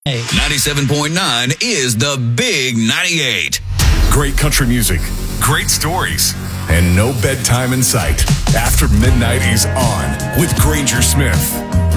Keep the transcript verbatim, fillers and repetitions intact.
ninety-seven point nine is the Big ninety-eight. Great country music, great stories, and no bedtime in sight. After Midnight is on with Granger Smith.